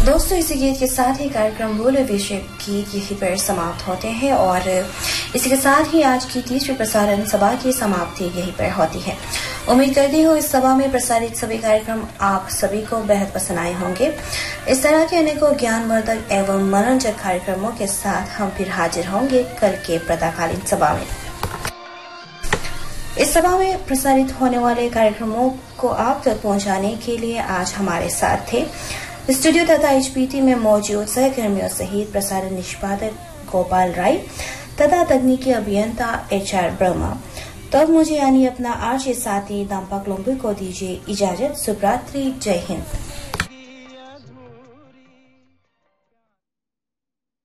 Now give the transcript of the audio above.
दोस्तों, इसी गीत के साथ ही कार्यक्रम बोले विषय गीत यहीं पर समाप्त होते हैं और इसी के साथ ही आज की तीसरी प्रसारण सभा की समाप्ति यहीं पर होती है। उम्मीद करती हूँ इस सभा में प्रसारित सभी कार्यक्रम आप सभी को बेहद पसंद आए होंगे। इस तरह के अनेकों ज्ञानवर्धक एवं मनोरंजक कार्यक्रमों के साथ हम फिर हाजिर होंगे कल के प्रातःकालीन सभा में। इस सभा में प्रसारित होने वाले कार्यक्रमों को आप तक पहुंचाने के लिए आज हमारे साथ थे स्टूडियो तथा एचपीटी में मौजूद सहकर्मियों सहित प्रसारण निष्पादक गोपाल राय तथा तकनीकी अभियंता HR ब्रह्मा। तब मुझे यानी अपना आरजे साथी दाम्पा क्लोम्बी को दीजिए इजाजत। शुभ रात्रि। जय हिंद।